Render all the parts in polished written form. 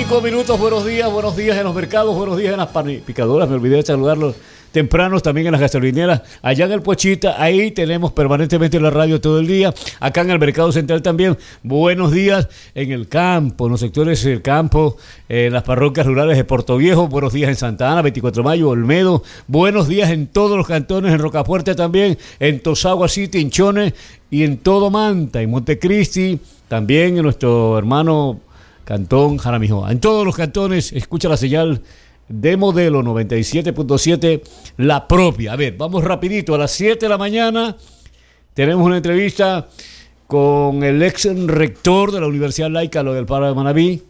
5 minutos, buenos días en los mercados, buenos días en las panificadoras, me olvidé de saludarlos tempranos, también en las gasolineras, allá en el Pochita, ahí tenemos permanentemente la radio todo el día, acá en el Mercado Central también, buenos días en el campo, en los sectores del campo, en las parroquias rurales de Puerto Viejo, buenos días en Santa Ana, 24 de Mayo, Olmedo, buenos días en todos los cantones, en Rocafuerte también, en Tosagua City, en Chones y en todo Manta, en Montecristi, también en nuestro hermano Cantón Jaramijoa. En todos los cantones escucha la señal de Modelo 97.7, la propia. A ver, vamos rapidito, a las 7 de la mañana tenemos una entrevista con el ex rector de la Universidad Laica del Paro de Manabí,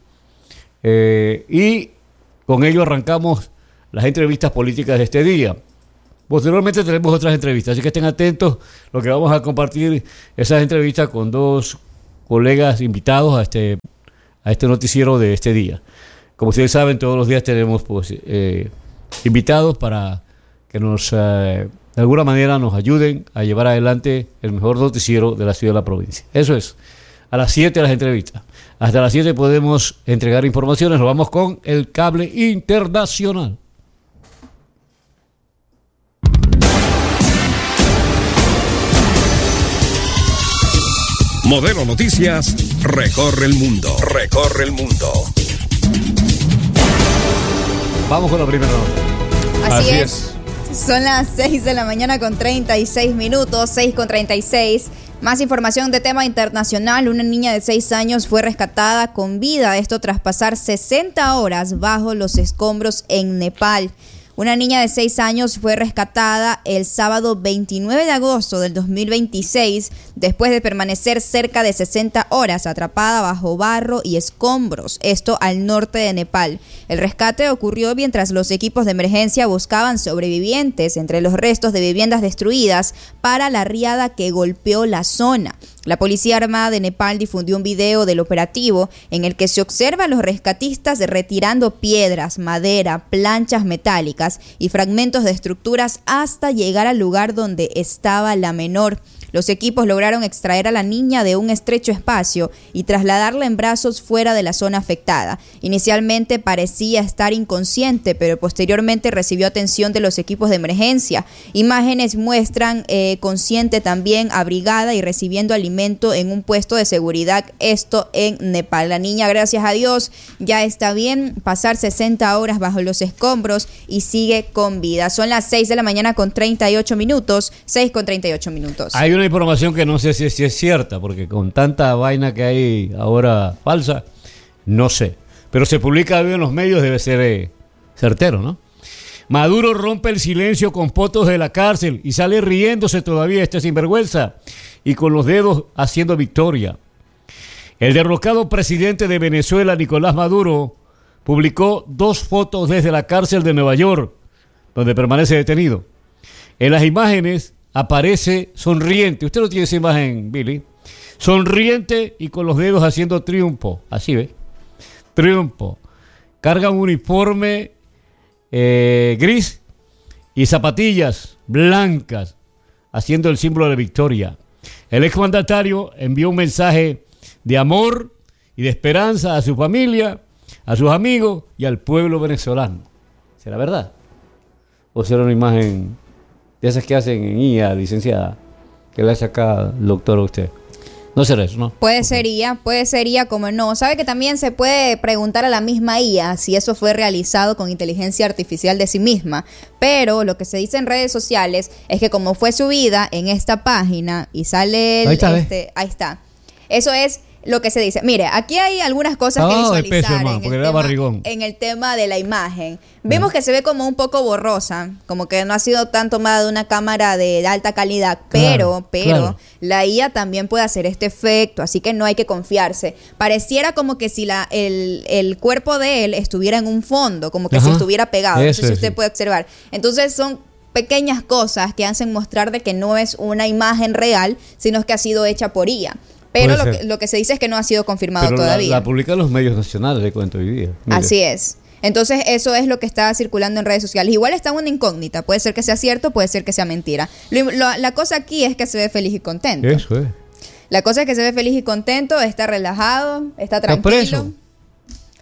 y con ello arrancamos las entrevistas políticas de este día. Posteriormente tenemos otras entrevistas, así que estén atentos, lo que vamos a compartir esas entrevistas con dos colegas invitados a este noticiero de este día. Como ustedes saben, todos los días tenemos invitados para que de alguna manera nos ayuden a llevar adelante el mejor noticiero de la ciudad de la provincia. Eso es, a las 7 las entrevistas. Hasta las 7 podemos entregar informaciones. Nos vamos con el cable internacional. Modelo Noticias recorre el mundo. Recorre el mundo. Vamos con la primera nota. Así es. Son las 6 de la mañana con 36 minutos, 6 con 36. Más información de tema internacional. Una niña de 6 años fue rescatada con vida, esto tras pasar 60 horas bajo los escombros en Nepal. Una niña de 6 años fue rescatada el sábado 29 de agosto del 2026 después de permanecer cerca de 60 horas atrapada bajo barro y escombros, esto al norte de Nepal. El rescate ocurrió mientras los equipos de emergencia buscaban sobrevivientes entre los restos de viviendas destruidas para la riada que golpeó la zona. La Policía Armada de Nepal difundió un video del operativo en el que se observa a los rescatistas retirando piedras, madera, planchas metálicas y fragmentos de estructuras hasta llegar al lugar donde estaba la menor. Los equipos lograron extraer a la niña de un estrecho espacio y trasladarla en brazos fuera de la zona afectada. Inicialmente parecía estar inconsciente, pero posteriormente recibió atención de los equipos de emergencia. Imágenes muestran consciente también, abrigada y recibiendo alimento en un puesto de seguridad, esto en Nepal. La niña, gracias a Dios, ya está bien, pasar 60 horas bajo los escombros y sigue con vida. Son las 6 de la mañana con 38 minutos, 6 con 38 minutos. Hay una información que no sé si es cierta, porque con tanta vaina que hay ahora falsa, no sé. Pero se publica en los medios, debe ser certero, ¿no? Maduro rompe el silencio con fotos de la cárcel y sale riéndose todavía este sinvergüenza y con los dedos haciendo victoria. El derrocado presidente de Venezuela, Nicolás Maduro, publicó 2 fotos desde la cárcel de Nueva York, donde permanece detenido. En las imágenes aparece sonriente. Usted no tiene esa imagen, Billy. Sonriente y con los dedos haciendo triunfo. Así ve. Triunfo. Carga un uniforme gris y zapatillas blancas, haciendo el símbolo de victoria. El exmandatario envió un mensaje de amor y de esperanza a su familia, a sus amigos y al pueblo venezolano. ¿Será verdad? ¿O será una imagen de esas que hacen en IA, licenciada, que le saca el doctor a usted? No será eso, ¿no? Puede ser IA, como no. ¿Sabe que también se puede preguntar a la misma IA si eso fue realizado con inteligencia artificial de sí misma? Pero lo que se dice en redes sociales es que como fue subida en esta página y sale ahí está. Eso es lo que se dice. Mire, aquí hay algunas cosas que visualizar en el tema de la imagen. Vemos que se ve como un poco borrosa, como que no ha sido tan tomada de una cámara de alta calidad, pero la IA también puede hacer este efecto, así que no hay que confiarse. Pareciera como que si el cuerpo de él estuviera en un fondo, como que si estuviera pegado. No sé si usted puede observar. Entonces son pequeñas cosas que hacen mostrar de que no es una imagen real, sino que ha sido hecha por IA. Pero lo que se dice es que no ha sido confirmado todavía. La publican los medios nacionales, de cuento hoy día. Mire. Así es. Entonces eso es lo que está circulando en redes sociales. Igual está una incógnita. Puede ser que sea cierto, puede ser que sea mentira. La cosa aquí es que se ve feliz y contento. Eso es. La cosa es que se ve feliz y contento, está relajado, está tranquilo.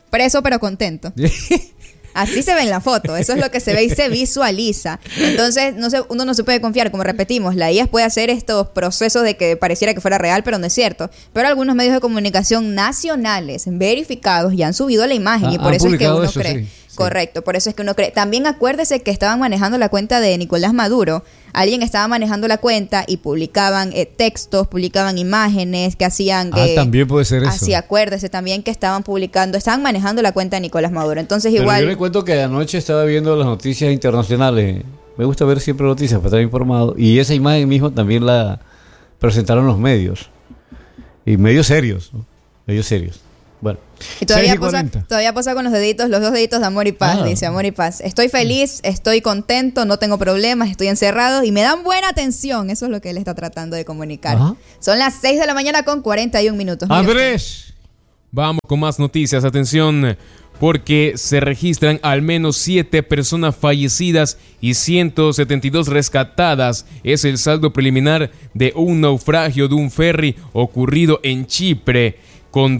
preso pero contento. Así se ve en la foto, eso es lo que se ve y se visualiza. Entonces, uno no se puede confiar, como repetimos, la IA puede hacer estos procesos de que pareciera que fuera real, pero no es cierto. Pero algunos medios de comunicación nacionales verificados ya han subido la imagen y por eso es que uno cree. Sí. Correcto, por eso es que uno cree. También acuérdese que estaban manejando la cuenta de Nicolás Maduro. Alguien estaba manejando la cuenta y publicaban textos, publicaban imágenes que hacían... también puede ser eso. Así, acuérdese también que estaban manejando la cuenta de Nicolás Maduro. Entonces pero igual... yo le cuento que anoche estaba viendo las noticias internacionales. Me gusta ver siempre noticias para estar informado. Y esa imagen mismo también la presentaron los medios. Y medios serios, ¿no? Medios serios. Bueno, y todavía posa con los dos deditos de amor y paz, dice amor y paz. Estoy feliz, estoy contento, no tengo problemas, estoy encerrado y me dan buena atención. Eso es lo que él está tratando de comunicar. Ajá. Son las 6 de la mañana con 41 minutos. Andrés. Vamos con más noticias, atención, porque se registran al menos 7 personas fallecidas y 172 rescatadas. Es el saldo preliminar de un naufragio de un ferry ocurrido en Chipre, con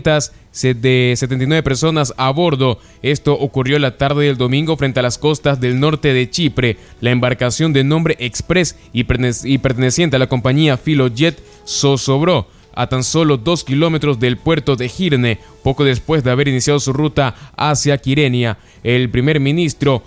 279 personas a bordo. Esto ocurrió la tarde del domingo frente a las costas del norte de Chipre. La embarcación de nombre Express y perteneciente a la compañía Filojet zozobró a tan solo 2 kilómetros del puerto de Girne, poco después de haber iniciado su ruta hacia Kyrenia. El primer ministro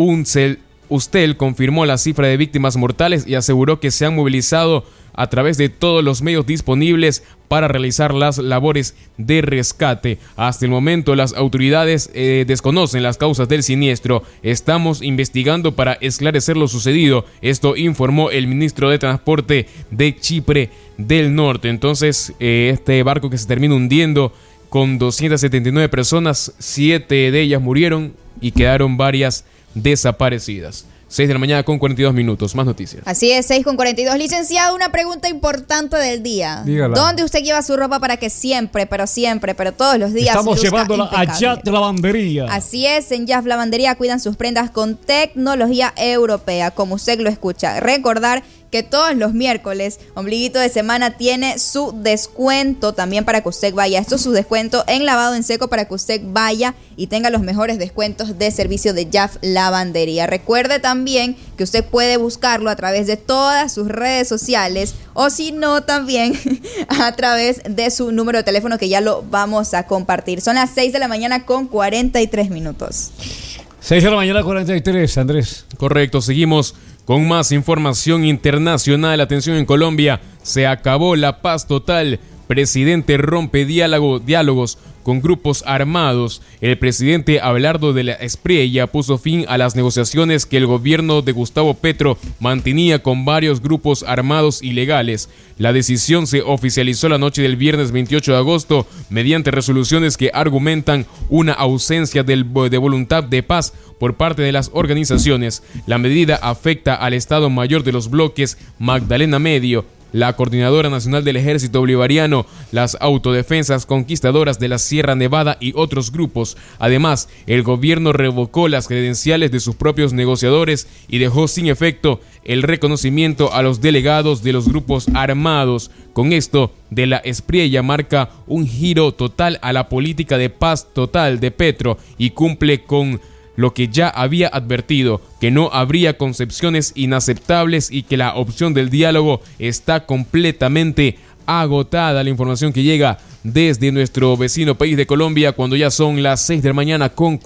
Ustel confirmó la cifra de víctimas mortales y aseguró que se han movilizado a través de todos los medios disponibles para realizar las labores de rescate. Hasta el momento las autoridades desconocen las causas del siniestro. Estamos investigando para esclarecer lo sucedido. Esto informó el ministro de Transporte de Chipre del Norte. Entonces, este barco que se termina hundiendo con 279 personas, 7 de ellas murieron y quedaron varias desaparecidas. 6 de la mañana con 42 minutos. Más noticias. Así es, 6 con 42. Licenciado, una pregunta importante del día. Dígala. ¿Dónde usted lleva su ropa para que siempre, pero todos los días estamos llevándola a Jazz Lavandería? Así es, en Jazz Lavandería cuidan sus prendas con tecnología europea, como usted lo escucha. Recordar que todos los miércoles, ombliguito de semana, tiene su descuento también para que usted vaya. Esto es su descuento en lavado en seco para que usted vaya y tenga los mejores descuentos de servicio de Jazz Lavandería. Recuerde también que usted puede buscarlo a través de todas sus redes sociales o si no también a través de su número de teléfono que ya lo vamos a compartir. Son las 6 de la mañana con 43 minutos. 6 de la mañana 43, Andrés. Correcto, seguimos con más información internacional. Atención, en Colombia se acabó la paz total. Presidente rompe diálogos con grupos armados. El presidente Abelardo de la Espriella puso fin a las negociaciones que el gobierno de Gustavo Petro mantenía con varios grupos armados ilegales. La decisión se oficializó la noche del viernes 28 de agosto mediante resoluciones que argumentan una ausencia de voluntad de paz por parte de las organizaciones. La medida afecta al Estado Mayor de los bloques Magdalena Medio, la Coordinadora Nacional del Ejército Bolivariano, las Autodefensas Conquistadoras de la Sierra Nevada y otros grupos. Además, el gobierno revocó las credenciales de sus propios negociadores y dejó sin efecto el reconocimiento a los delegados de los grupos armados. Con esto, de la Espriella marca un giro total a la política de paz total de Petro y cumple con lo que ya había advertido, que no habría concepciones inaceptables y que la opción del diálogo está completamente agotada. La información que llega desde nuestro vecino país de Colombia cuando ya son las 6 de la mañana con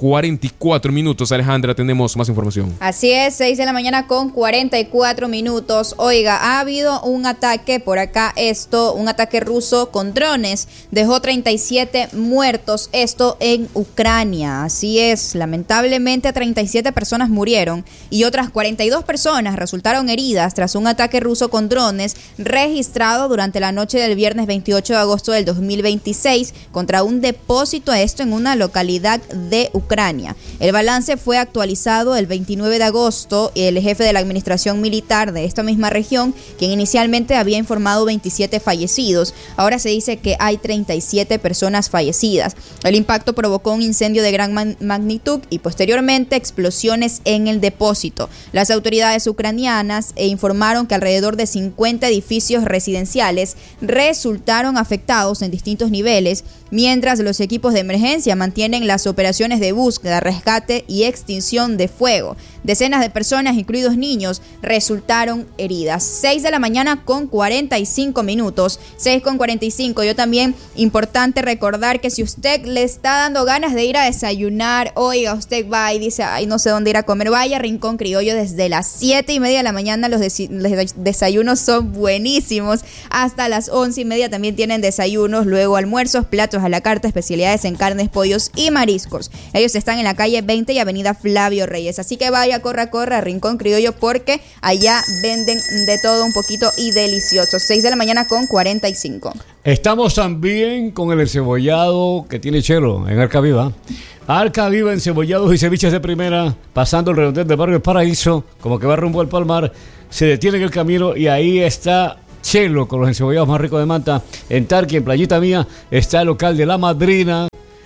44 minutos. Alejandra, tenemos más información. Así es, 6 de la mañana con 44 minutos. Oiga, ha habido un ataque por acá, un ataque ruso con drones. Dejó 37 muertos, esto en Ucrania. Así es, lamentablemente 37 personas murieron y otras 42 personas resultaron heridas tras un ataque ruso con drones registrado durante la noche del viernes 28 de agosto del 2026 contra un depósito, esto en una localidad de Ucrania. El balance fue actualizado el 29 de agosto. El jefe de la administración militar de esta misma región, quien inicialmente había informado 27 fallecidos, ahora se dice que hay 37 personas fallecidas. El impacto provocó un incendio de gran magnitud y posteriormente explosiones en el depósito. Las autoridades ucranianas informaron que alrededor de 50 edificios residenciales resultaron afectados en distintos distintos niveles, mientras los equipos de emergencia mantienen las operaciones de búsqueda, rescate y extinción de fuego. Decenas de personas, incluidos niños, resultaron heridas. 6 de la mañana con 45 minutos. 6:45. Yo también, importante recordar que si usted le está dando ganas de ir a desayunar, oiga, usted va y dice, ay, no sé dónde ir a comer, vaya a Rincón Criollo desde las 7:30 de la mañana. Los desayunos son buenísimos. Hasta las 11:30 también tienen desayunos, luego almuerzos, platos a la carta, especialidades en carnes, pollos y mariscos. Ellos están en la calle 20 y avenida Flavio Reyes. Así que vaya, corra a Rincón Criollo porque allá venden de todo un poquito y delicioso. 6 de la mañana con 45. Estamos también con el encebollado que tiene Chelo en Arca Viva. Arca Viva, encebollados y ceviches de primera, pasando el redondel del barrio Paraíso, como que va rumbo al Palmar, se detiene en el camino y ahí está Chelo con los encebollados más ricos de Manta. En Tarqui, en Playita Mía, está el local de La Madrina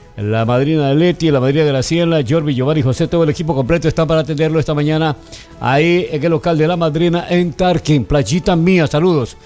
de Leti, la madrina de Graciela, Jordi, Giovanni, José, todo el equipo completo están para atenderlo esta mañana ahí en el local de La Madrina en Tarquín, Playita Mía. Saludos.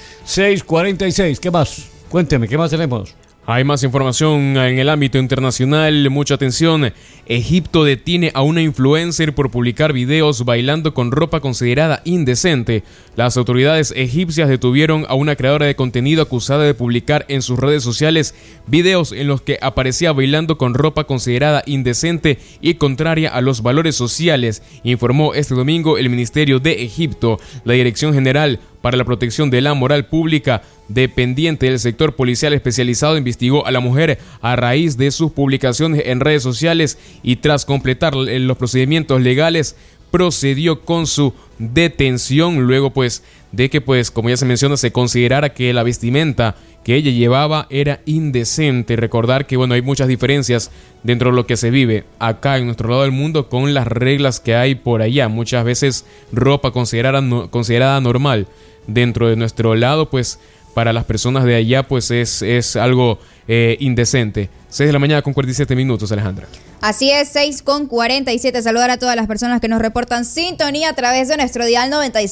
6:46. ¿Qué más? Cuénteme, ¿qué más tenemos? Hay más información en el ámbito internacional, mucha atención. Egipto detiene a una influencer por publicar videos bailando con ropa considerada indecente. Las autoridades egipcias detuvieron a una creadora de contenido acusada de publicar en sus redes sociales videos en los que aparecía bailando con ropa considerada indecente y contraria a los valores sociales, informó este domingo el Ministerio de Egipto. La Dirección General para la Protección de la Moral Pública, dependiente del sector policial especializado, investigó a la mujer a raíz de sus publicaciones en redes sociales y tras completar los procedimientos legales procedió con su detención luego de que como ya se menciona, se considerara que la vestimenta que ella llevaba era indecente. Recordar que hay muchas diferencias dentro de lo que se vive acá en nuestro lado del mundo con las reglas que hay por allá. Muchas veces ropa considerada normal dentro de nuestro lado, para las personas de allá es algo indecente. 6 de la mañana con 47 minutos, Alejandra. Así es, 6:47. Saludar a todas las personas que nos reportan sintonía a través de nuestro dial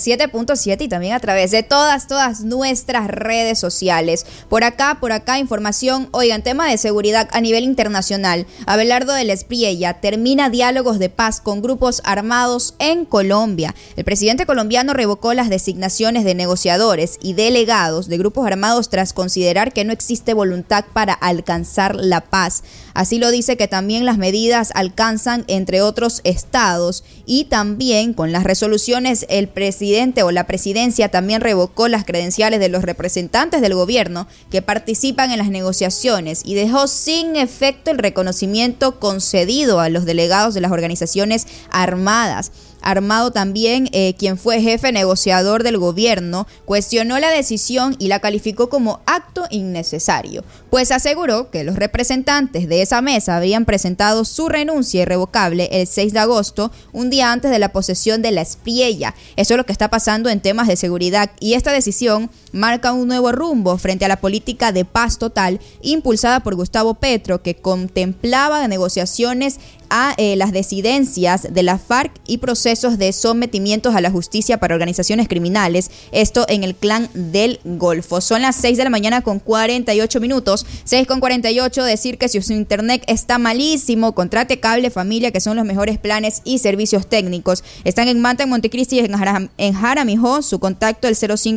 97.7 y también a través de todas nuestras redes sociales. Por acá, información. Oigan, tema de seguridad a nivel internacional. Abelardo del Espriella termina diálogos de paz con grupos armados en Colombia. El presidente colombiano revocó las designaciones de negociadores y delegados de grupos armados tras considerar que no existe voluntad para alcanzar la paz. Así lo dice que también las medidas alcanzan entre otros estados y también con las resoluciones el presidente o la presidencia también revocó las credenciales de los representantes del gobierno que participan en las negociaciones y dejó sin efecto el reconocimiento concedido a los delegados de las organizaciones armadas. Armado también, quien fue jefe negociador del gobierno, cuestionó la decisión y la calificó como acto innecesario, pues aseguró que los representantes de esa mesa habían presentado su renuncia irrevocable el 6 de agosto, un día antes de la posesión de la Espriella. Eso es lo que está pasando en temas de seguridad y esta decisión marca un nuevo rumbo frente a la política de paz total impulsada por Gustavo Petro, que contemplaba negociaciones a las disidencias de la FARC y procesos de sometimientos a la justicia para organizaciones criminales, esto en el Clan del Golfo. Son las 6 de la mañana con 48 minutos, 6:48, decir que si su internet está malísimo, contrate Cable Familia, que son los mejores planes y servicios técnicos. Están en Manta, en Montecristi y en Jaramillo, su contacto el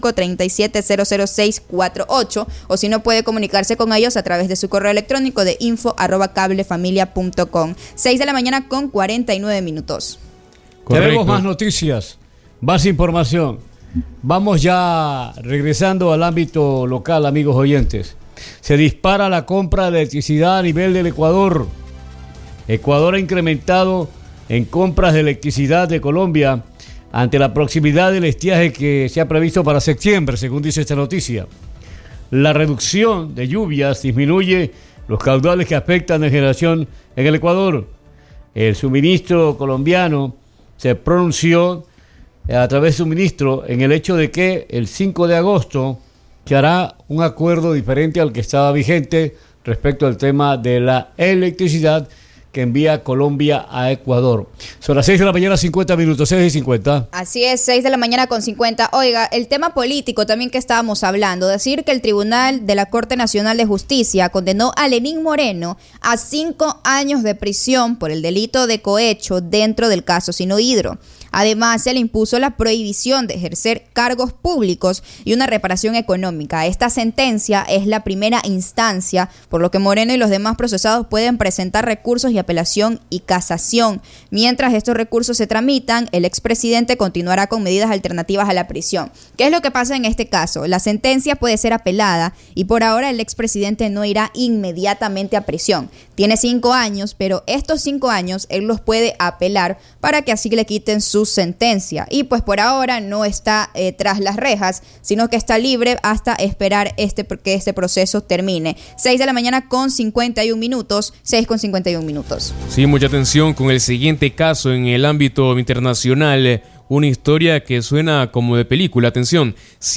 0537-00648, o si no puede comunicarse con ellos a través de su correo electrónico de info@cablefamilia.com. 6 de la mañana con 49 minutos. Correcto. Tenemos más noticias, más información. Vamos ya regresando al ámbito local, amigos oyentes. Se dispara la compra de electricidad a nivel del Ecuador. Ecuador ha incrementado en compras de electricidad de Colombia ante la proximidad del estiaje que se ha previsto para septiembre, según dice esta noticia. La reducción de lluvias disminuye los caudales que afectan la generación en el Ecuador. El suministro colombiano se pronunció a través de su ministro en el hecho de que el 5 de agosto se hará un acuerdo diferente al que estaba vigente respecto al tema de la electricidad que envía Colombia a Ecuador. Son las 6 de la mañana, 50 minutos, 6:50. Así es, 6 de la mañana con 50. Oiga, el tema político también que estábamos hablando, decir que el Tribunal de la Corte Nacional de Justicia condenó a Lenín Moreno a 5 años de prisión por el delito de cohecho dentro del caso Sinohidro. Además, se le impuso la prohibición de ejercer cargos públicos y una reparación económica. Esta sentencia es la primera instancia, por lo que Moreno y los demás procesados pueden presentar recursos y apelación y casación. Mientras estos recursos se tramitan, el expresidente continuará con medidas alternativas a la prisión. ¿Qué es lo que pasa en este caso? La sentencia puede ser apelada y por ahora el expresidente no irá inmediatamente a prisión. Tiene 5 años, pero estos 5 años él los puede apelar para que así le quiten su sentencia. Y pues por ahora no está tras las rejas, sino que está libre hasta esperar que este proceso termine. 6 de la mañana con 51 minutos, 6 con 51 minutos. Sí, mucha atención con el siguiente caso en el ámbito internacional. Una historia que suena como de película. Atención,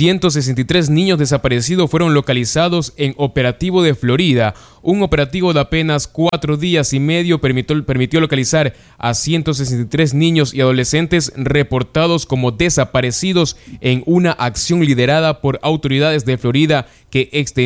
163 niños desaparecidos fueron localizados en operativo de Florida. Un operativo de apenas 4 días y medio permitió localizar a 163 niños y adolescentes reportados como desaparecidos en una acción liderada por autoridades de Florida que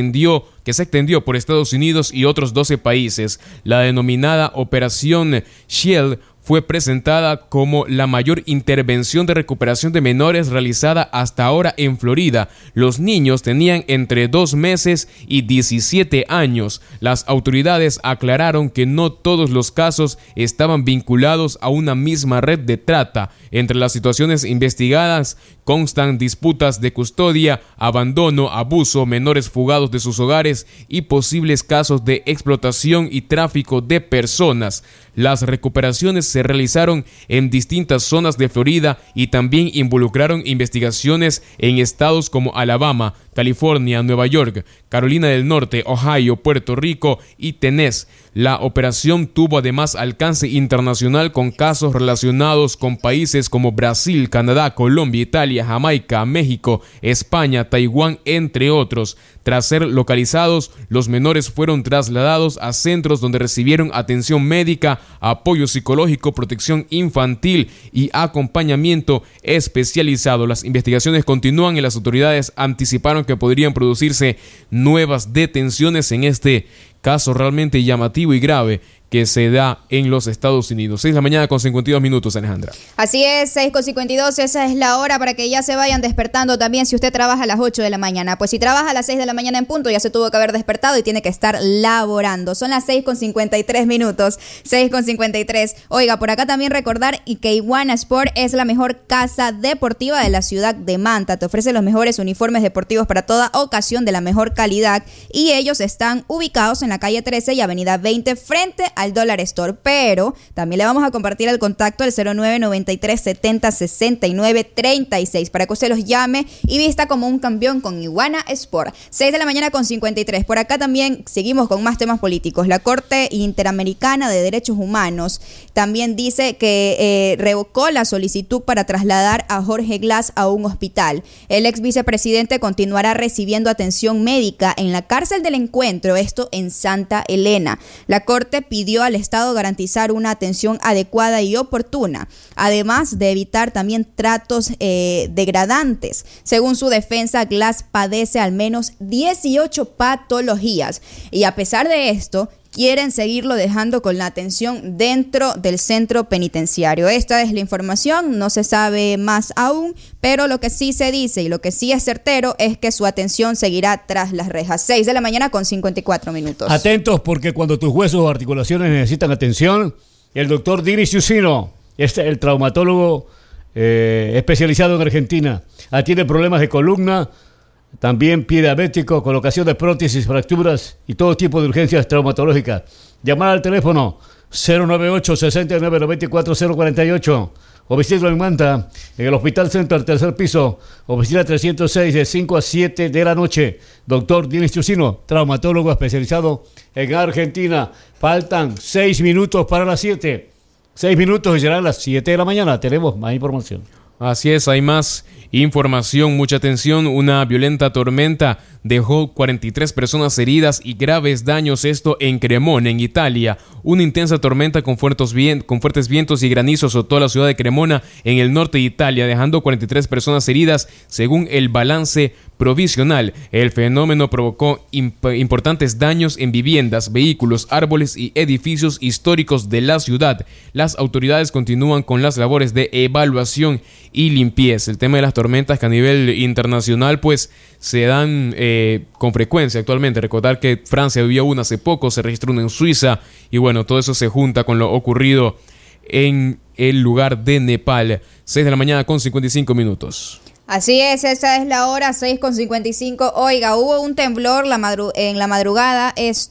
se extendió por Estados Unidos y otros 12 países. La denominada Operación Shield fue presentada como la mayor intervención de recuperación de menores realizada hasta ahora en Florida. Los niños tenían entre 2 meses y 17 años. Las autoridades aclararon que no todos los casos estaban vinculados a una misma red de trata. Entre las situaciones investigadas constan disputas de custodia, abandono, abuso, menores fugados de sus hogares y posibles casos de explotación y tráfico de personas. Las recuperaciones se realizaron en distintas zonas de Florida y también involucraron investigaciones en estados como Alabama, California, Nueva York, Carolina del Norte, Ohio, Puerto Rico y Tennessee. La operación tuvo además alcance internacional con casos relacionados con países como Brasil, Canadá, Colombia, Italia, Jamaica, México, España, Taiwán, entre otros. Tras ser localizados, los menores fueron trasladados a centros donde recibieron atención médica, apoyo psicológico, protección infantil y acompañamiento especializado. Las investigaciones continúan y las autoridades anticiparon que podrían producirse nuevas detenciones en este caso realmente llamativo y grave que se da en los Estados Unidos. 6 de la mañana con 52 minutos, Alejandra. Así es, 6 con 52, esa es la hora para que ya se vayan despertando también si usted trabaja a las 8 de la mañana. Pues si trabaja a las 6 de la mañana en punto, ya se tuvo que haber despertado y tiene que estar laborando. Son las 6 con 53 minutos, 6 con 53. Oiga, por acá también recordar que Iguana Sport es la mejor casa deportiva de la ciudad de Manta. Te ofrece los mejores uniformes deportivos para toda ocasión de la mejor calidad y ellos están ubicados en la calle 13 y avenida 20 frente al Dollar Store, pero también le vamos a compartir el contacto al 0993 70 69 36 para que usted los llame y vista como un campeón con Iguana Sport. 6 de la mañana con 53. Por acá también seguimos con más temas políticos. La Corte Interamericana de Derechos Humanos también dice que revocó la solicitud para trasladar a Jorge Glass a un hospital. El ex vicepresidente continuará recibiendo atención médica en la cárcel del Encuentro, esto en Santa Elena. La Corte pidió al Estado garantizar una atención adecuada y oportuna, además de evitar también tratos degradantes. Según su defensa, Glass padece al menos 18 patologías y a pesar de esto, quieren seguirlo dejando con la atención dentro del centro penitenciario. Esta es la información, no se sabe más aún, pero lo que sí se dice y lo que sí es certero es que su atención seguirá tras las rejas. 6 de la mañana con 54 minutos. Atentos porque cuando tus huesos o articulaciones necesitan atención, el doctor Dinis Jusino, el traumatólogo especializado en Argentina, atiende problemas de columna, también pie diabético, colocación de prótesis, fracturas y todo tipo de urgencias traumatológicas. Llamar al teléfono 098-6994-048 o visítalo en Manta, en el Hospital Centro, al tercer piso, oficina 306 de 5 a 7 de la noche. Doctor Dinis Jusino, traumatólogo especializado en Argentina. Faltan 6 minutos para las 7. 6 minutos y serán las 7 de la mañana. Tenemos más información. Así es, hay más información, mucha atención. Una violenta tormenta dejó 43 personas heridas y graves daños, esto en Cremona, en Italia. Una intensa tormenta con fuertes vientos y granizo azotó la ciudad de Cremona en el norte de Italia, dejando 43 personas heridas según el balance provisional. El fenómeno provocó importantes daños en viviendas, vehículos, árboles y edificios históricos de la ciudad. Las autoridades continúan con las labores de evaluación y limpieza. El tema de las tormentas que a nivel internacional pues se dan con frecuencia actualmente. Recordar que Francia vivió una hace poco, se registró una en Suiza y bueno, todo eso se junta con lo ocurrido en el lugar de Nepal. 6 de la mañana con 55 minutos. Así es, esa es la hora, 6:55. Oiga, hubo un temblor en la madrugada,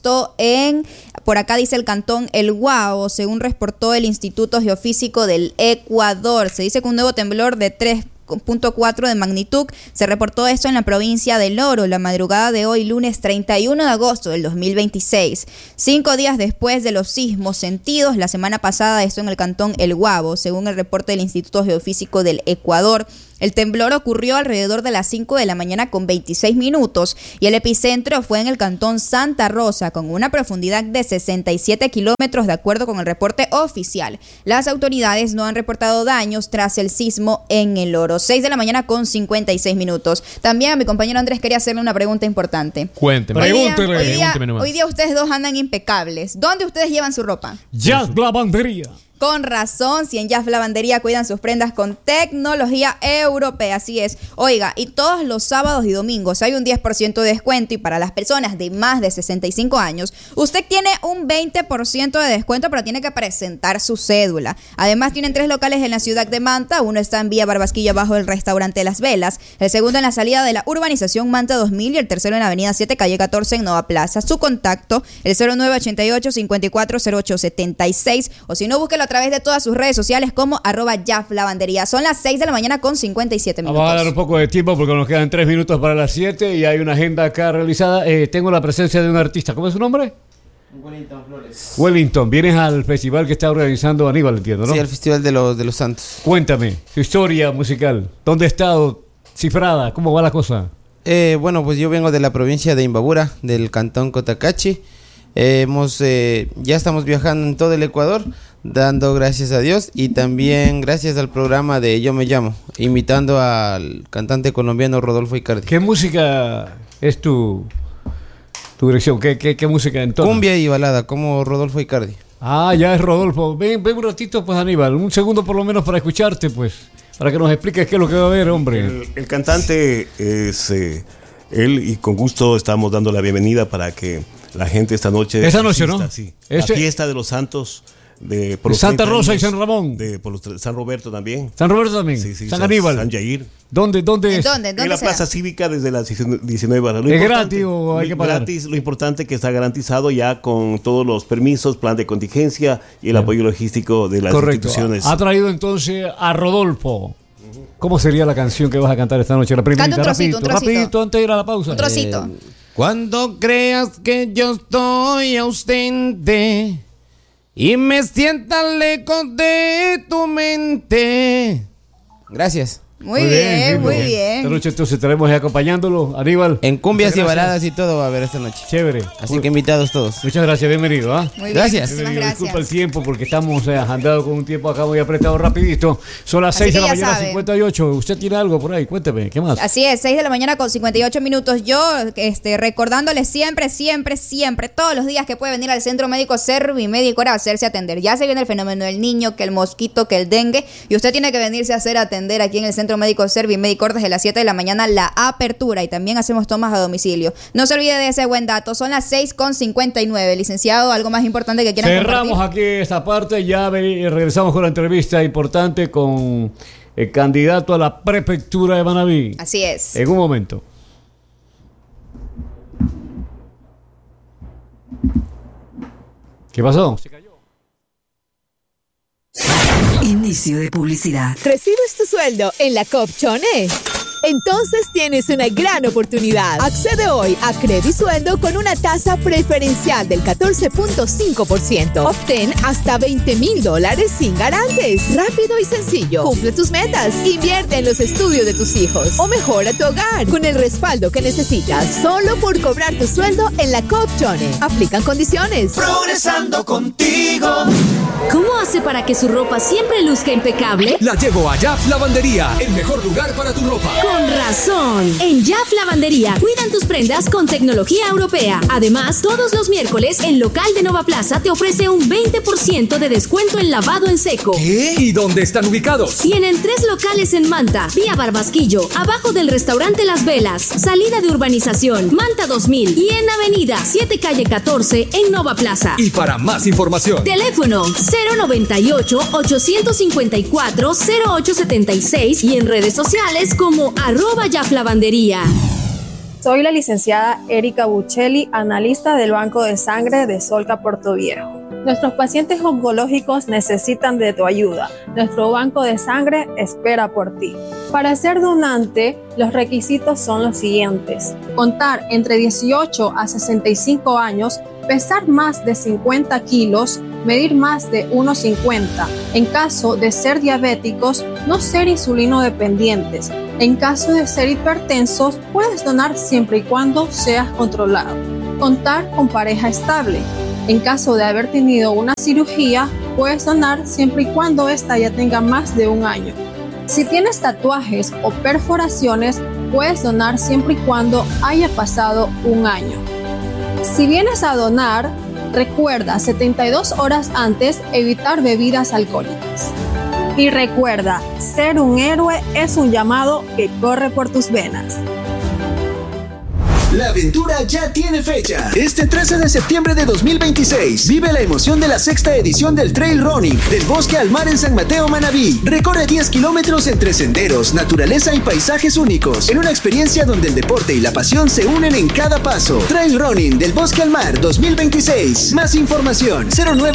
por acá dice el cantón El Guao, según reportó el Instituto Geofísico del Ecuador. Se dice que un nuevo temblor de 3.4 de magnitud se reportó esto en la provincia del Oro, la madrugada de hoy, lunes 31 de agosto del 2026. 5 días después de los sismos sentidos la semana pasada, esto en el cantón El Guao, según el reporte del Instituto Geofísico del Ecuador. El temblor ocurrió alrededor de las 5 de la mañana con 26 minutos y el epicentro fue en el cantón Santa Rosa con una profundidad de 67 kilómetros de acuerdo con el reporte oficial. Las autoridades no han reportado daños tras el sismo en el Oro. 6 de la mañana con 56 minutos. También a mi compañero Andrés quería hacerle una pregunta importante. Cuénteme. Pregúnteme nomás. Hoy día ustedes dos andan impecables. ¿Dónde ustedes llevan su ropa? Jazz Lavandería. Con razón, si en Jazz Lavandería cuidan sus prendas con tecnología europea, así es. Oiga, y todos los sábados y domingos hay un 10% de descuento y para las personas de más de 65 años, usted tiene un 20% de descuento, pero tiene que presentar su cédula. Además, tienen 3 locales en la ciudad de Manta, uno está en Vía Barbasquilla bajo el restaurante Las Velas, el segundo en la salida de la urbanización Manta 2000 y el tercero en la avenida 7, calle 14 en Nova Plaza. Su contacto, el 0988-540876, o si no, búsquelo a través de todas sus redes sociales como @Jazz-Lavandería. Son las 6 de la mañana con 57 minutos. Vamos a dar un poco de tiempo porque nos quedan 3 minutos para las 7 y hay una agenda acá realizada. Tengo la presencia de un artista. ¿Cómo es su nombre? Wellington Flores. Wellington, vienes al festival que está organizando Aníbal, entiendo, ¿no? Sí, al Festival de los Santos. Cuéntame, tu historia musical. ¿Dónde has estado? Cifrada, ¿cómo va la cosa? Bueno, pues yo vengo de la provincia de Imbabura, del cantón Cotacachi. Ya estamos viajando en todo el Ecuador, dando gracias a Dios y también gracias al programa de Yo Me Llamo, invitando al cantante colombiano Rodolfo Icardi. ¿Qué música es tu dirección? ¿Qué música entonces? Cumbia y balada, como Rodolfo Icardi. Ah, ya es Rodolfo. Ven un ratito, pues, Aníbal, un segundo por lo menos para escucharte, pues, para que nos expliques qué es lo que va a haber, hombre. El cantante es él y con gusto estamos dando la bienvenida para que la gente esta noche... Esta noche, ¿no? Sí. La fiesta de los santos de Santa Rosa y San Ramón. San Roberto también. San Roberto también. Sí, San Aníbal. San Jair. ¿Dónde es? ¿Dónde En la Plaza Cívica desde las 19 horas. ¿Es gratis o hay que pagar? Gratis, lo importante es que está garantizado ya con todos los permisos, plan de contingencia y el apoyo logístico de las instituciones. Ha traído entonces a Rodolfo. ¿Cómo sería la canción que vas a cantar esta noche? La primera, Canta un trocito. rapidito antes de ir a la pausa. Un trocito. Cuando creas que yo estoy ausente y me sienta lejos de tu mente. Gracias. Muy bien. Esta noche entonces estaremos acompañándolo, Aníbal. En cumbias y baladas y todo va a haber esta noche. Chévere. Así que invitados todos. Muchas gracias, bienvenido. Muy gracias. bien, muchísimas Disculpa el gracias. tiempo porque estamos andando con un tiempo acá muy apretado rapidito. Son las 6 de la mañana, 58. ¿Usted tiene algo por ahí? Cuénteme, ¿qué más? Así es, 6 de la mañana con 58 minutos. Yo recordándoles siempre, todos los días que puede venir al Centro Médico Servimédico para hacerse atender. Ya se viene el fenómeno del niño, que el mosquito, que el dengue, y usted tiene que venirse a hacer atender aquí en el Centro Médico Servimédico desde las 7 de la mañana, la apertura, y también hacemos tomas a domicilio. No se olvide de ese buen dato. Son las 6:59. Licenciado, ¿algo más importante que quieran Cerramos compartir? aquí esta parte, ya regresamos con la entrevista importante con el candidato a la prefectura de Manabí. Así es. En un momento. ¿Qué pasó? Se cayó. Inicio de publicidad. ¿Recibes tu sueldo en la Copchone? Entonces tienes una gran oportunidad. Accede hoy a Credisueldo con una tasa preferencial del 14.5%. Obtén hasta $20,000 sin garantes. Rápido y sencillo. Cumple tus metas. Invierte en los estudios de tus hijos o mejora tu hogar con el respaldo que necesitas. Solo por cobrar tu sueldo en la Coop Chone. Aplican condiciones. Progresando contigo. ¿Cómo hace para que su ropa siempre luzca impecable? La llevo a Jaf Lavandería, el mejor lugar para tu ropa. Con razón. En Jaf Lavandería cuidan tus prendas con tecnología europea. Además, todos los miércoles el local de Nova Plaza te ofrece un 20% de descuento en lavado en seco. ¿Qué? ¿Y dónde están ubicados? Tienen 3 locales en Manta, vía Barbasquillo, abajo del restaurante Las Velas, salida de urbanización, Manta 2000 y en Avenida 7 Calle 14 en Nova Plaza. Y para más información, teléfono 098-854-0876 y en redes sociales como @Jaflavandería. Soy la licenciada Erika Buccelli, analista del Banco de Sangre de Solca Portoviejo. Nuestros pacientes oncológicos necesitan de tu ayuda. Nuestro banco de sangre espera por ti. Para ser donante, los requisitos son los siguientes: contar entre 18 a 65 años, pesar más de 50 kilos, medir más de 1,50. En caso de ser diabéticos, no ser insulino dependientes. En caso de ser hipertensos, puedes donar siempre y cuando seas controlado. Contar con pareja estable. En caso de haber tenido una cirugía, puedes donar siempre y cuando ésta ya tenga más de 1 año. Si tienes tatuajes o perforaciones, puedes donar siempre y cuando haya pasado 1 año. Si vienes a donar, recuerda 72 horas antes evitar bebidas alcohólicas. Y recuerda, ser un héroe es un llamado que corre por tus venas. La aventura ya tiene fecha. Este 13 de septiembre de 2026, vive la emoción de la 6ª edición del Trail Running del Bosque al Mar en San Mateo, Manabí. Recorre 10 kilómetros entre senderos, naturaleza y paisajes únicos, en una experiencia donde el deporte y la pasión se unen en cada paso. Trail Running del Bosque al Mar 2026. Más información: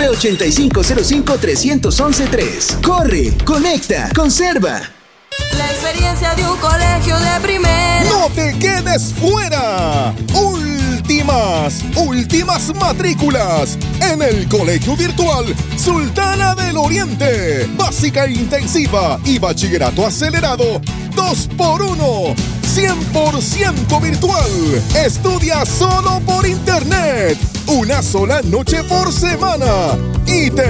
0985053113. Corre, conecta, conserva. La experiencia de un colegio de primera. ¡No te quedes fuera! Últimas matrículas en el Colegio Virtual Sultana del Oriente. Básica intensiva y bachillerato acelerado 2x1. 100% virtual. Estudia solo por internet. Una sola noche por semana. Y te